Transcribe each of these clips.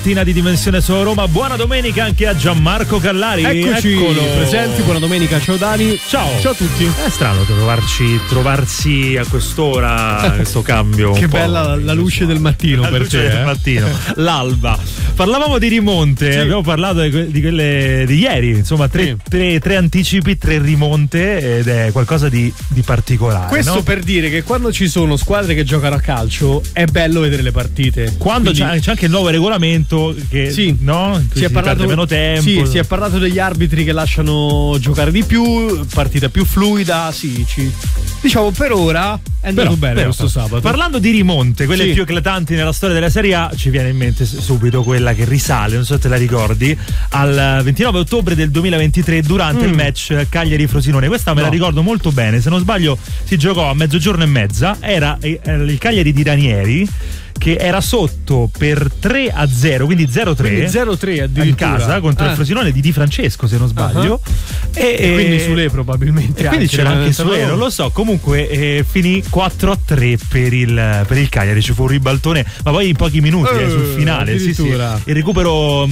Mattina di Dimensione su Roma. Buona domenica anche a Gianmarco Callari. Eccoci, Eccolo. presenti. Buona domenica, ciao Dani. Ciao. Ciao a tutti. È strano trovarsi a quest'ora, questo cambio. Che bella la luce del mattino per te. Del mattino, l'alba. Parlavamo di rimonte, abbiamo parlato di quelle di ieri, insomma, tre anticipi, 3 rimonte, ed è qualcosa di particolare. Questo, no? Per dire che quando ci sono squadre che giocano a calcio è bello vedere le partite. Quando c'è anche il nuovo regolamento che no? Si è parlato meno tempo. Sì, si è parlato degli arbitri che lasciano giocare di più, partita più fluida, diciamo per ora è andato bene questo sabato. Parlando di rimonte, quelle più eclatanti nella storia della Serie A, ci viene in mente subito quella che risale, non so se te la ricordi, al 29 ottobre del 2023 durante il match Cagliari-Frosinone. Questa me la ricordo molto bene, se non sbaglio si giocò a 12:30, era il Cagliari di Ranieri che era sotto per 3-0, quindi 0-3 in casa contro il Frosinone di Di Francesco, se non sbaglio. E quindi Sule probabilmente. E quindi c'era anche Sule, non lo so. Comunque finì 4-3 per il Cagliari. Ci fu un ribaltone, ma poi in pochi minuti sul finale. Sì. Il recupero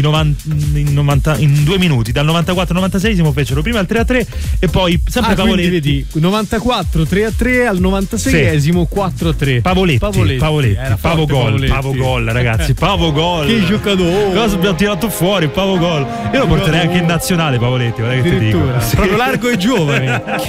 in 2 minuti, dal 94 al 96 fecero prima il 3-3 e poi sempre Pavoletti. Vedi, 94 3-3 al 96esimo 4-3. Pavoletti. Pavo gol, ragazzi. Pavo gol. Che giocatore. Cosa abbiamo tirato fuori? Pavo gol. Io lo porterei anche in nazionale, Pavoletti. Guarda che ti dico. Proprio largo e giovane.